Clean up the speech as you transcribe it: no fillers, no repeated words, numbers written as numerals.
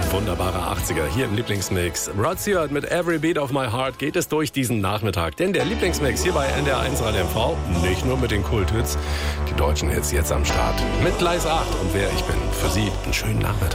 Wunderbare 80er hier im Lieblingsmix. Rod Stewart mit Every Beat of My Heart geht es durch diesen Nachmittag. Denn der Lieblingsmix hier bei NDR1 Radio MV, nicht nur mit den Kulthits, die deutschen Hits jetzt am Start. Mit Gleis 8 und wer ich bin. Für Sie einen schönen Nachmittag.